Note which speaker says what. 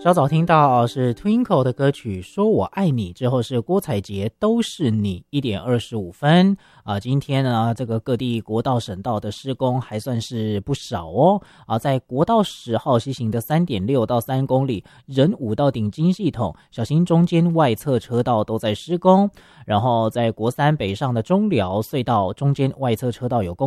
Speaker 1: 稍早听到是 Twinkle 的歌曲说我爱你，之后是郭采洁都是你1点25分今天呢这个各地国道省道的施工还算是不少哦在国道10号西行的 3.6 到3公里仁武到顶金系统小心中间外侧车道都在施工，然后在国3北上的中寮隧道中间外侧车道有工